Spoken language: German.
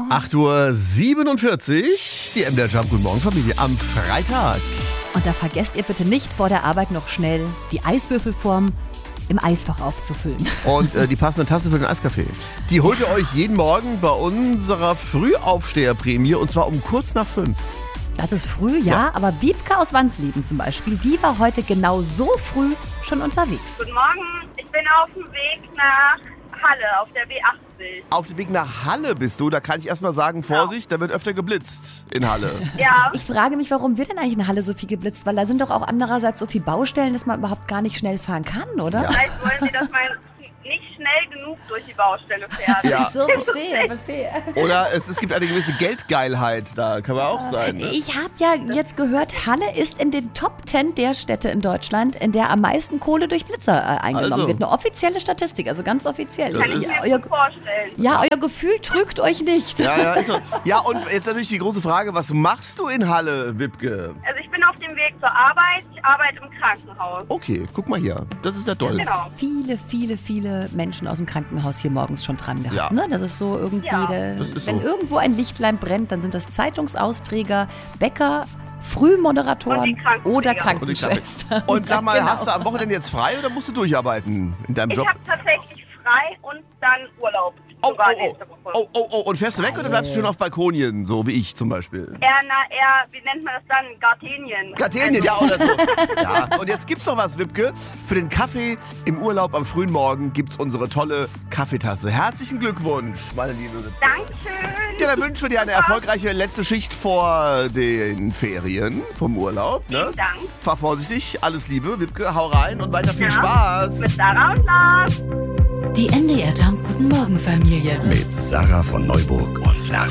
8:47 Uhr, die MDR Jump. Guten Morgen, Familie, am Freitag. Und da vergesst ihr bitte nicht vor der Arbeit noch schnell die Eiswürfelform im Eisfach aufzufüllen. Und die passende Tasse für den Eiskaffee. Die holt ihr euch jeden Morgen bei unserer Frühaufsteherprämie und zwar um kurz nach 5. Das ist früh, ja, aber Wiebke aus Wansleben zum Beispiel, die war heute genau so früh schon unterwegs. Guten Morgen, ich bin auf dem Weg nach Halle auf der B80. Auf dem Weg nach Halle bist du, da kann ich erstmal sagen, Vorsicht, da wird öfter geblitzt in Halle. Ja, Ich frage mich, warum wird denn eigentlich in Halle so viel geblitzt? Weil da sind doch auch andererseits so viele Baustellen, dass man überhaupt gar nicht schnell fahren kann, oder? Ja. vielleicht wollen Sie, dass man nicht schnell genug durch die Baustelle fährt. Ja. So, verstehe. Oder es gibt eine gewisse Geldgeilheit, da kann man auch sein. Ne? Ich habe ja jetzt gehört, Halle ist in den Top 10 der Städte in Deutschland, in der am meisten Kohle durch Blitzer eingenommen Also. wird. Eine offizielle Statistik, also ganz offiziell. Das Kann ich ist- mir gut vorstellen. Ja, euer Gefühl trügt euch nicht. Ja, ist so. Ja, und jetzt natürlich die große Frage, was machst du in Halle, Wipke? Also ich bin auf dem Weg zur Arbeit. Ich arbeite im Krankenhaus. Okay, guck mal hier, das ist ja toll. Genau. Viele Menschen aus dem Krankenhaus hier morgens schon dran gehabt. Ja. Ne? Das ist so irgendwie, Ja. Das ist wenn so. irgendwo ein Lichtlein brennt, dann sind das Zeitungsausträger, Bäcker, Frühmoderatoren Und die Krankenpfleger. oder Und ich Krankenschwestern. Und sag mal, Genau. hast du am Wochenende jetzt frei oder musst du durcharbeiten in deinem Ich Job? habe tatsächlich frei und dann Urlaub. Oh, Sogar oh, nächste Woche. oh, und fährst du weg oder bleibst du schön auf Balkonien, so wie ich zum Beispiel? Eher, wie nennt man das dann? Gartenien. Gartenien, ja, oder so. Ja, und jetzt gibt's noch was, Wipke. Für den Kaffee im Urlaub am frühen Morgen gibt's unsere tolle Kaffeetasse. Herzlichen Glückwunsch, meine liebe Wipke. Dankeschön. Ja, dann wünschen wir dir eine erfolgreiche letzte Schicht vor den Ferien vom Urlaub. Ne? Vielen Dank. Fahr vorsichtig, alles Liebe, Wipke, hau rein und weiter viel Ja. Spaß. Mit Sarah und Lars. Die MDR Jump Guten Morgen Familie. Mit Sarah von Neuburg und Lars